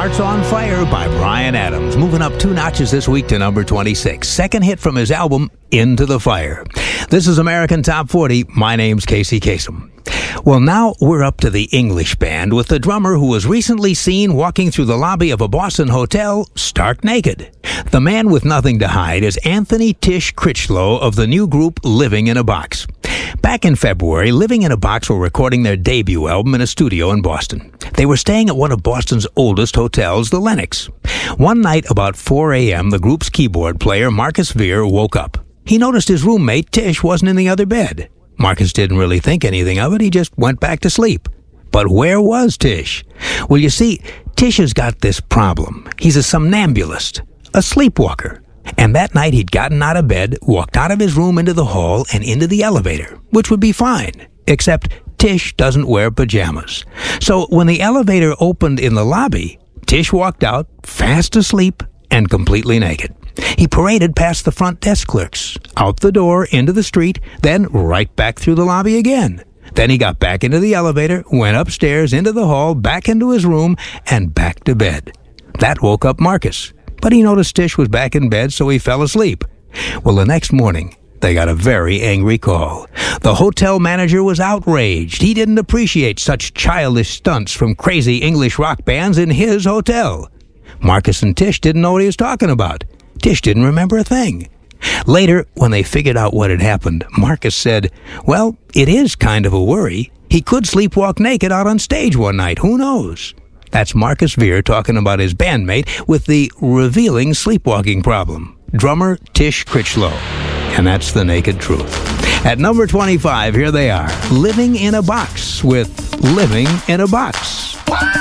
Hearts on Fire by Bryan Adams, moving up 2 notches this week to number 26. Second hit from his album, Into the Fire. This is American Top 40. My name's Casey Kasem. Well, now we're up to the English band with the drummer who was recently seen walking through the lobby of a Boston hotel stark naked. The man with nothing to hide is Anthony Tish Critchlow of the new group Living in a Box. Back in February, Living in a Box were recording their debut album in a studio in Boston. They were staying at one of Boston's oldest hotels, the Lenox. One night about 4 a.m., the group's keyboard player, Marcus Veer, woke up. He noticed his roommate, Tish, wasn't in the other bed. Marcus didn't really think anything of it. He just went back to sleep. But where was Tish? Well, you see, Tish has got this problem. He's a somnambulist, a sleepwalker. And that night he'd gotten out of bed, walked out of his room into the hall and into the elevator, which would be fine, except Tish doesn't wear pajamas. So when the elevator opened in the lobby, Tish walked out, fast asleep and completely naked. He paraded past the front desk clerks, out the door, into the street, then right back through the lobby again. Then he got back into the elevator, went upstairs, into the hall, back into his room, and back to bed. That woke up Marcus. But he noticed Tish was back in bed, so he fell asleep. Well, the next morning, they got a very angry call. The hotel manager was outraged. He didn't appreciate such childish stunts from crazy English rock bands in his hotel. Marcus and Tish didn't know what he was talking about. Tish didn't remember a thing. Later, when they figured out what had happened, Marcus said, "Well, it is kind of a worry. He could sleepwalk naked out on stage one night. Who knows?" That's Marcus Veer talking about his bandmate with the revealing sleepwalking problem, drummer Tish Critchlow. And that's the naked truth. At number 25, here they are, Living in a Box with Living in a Box.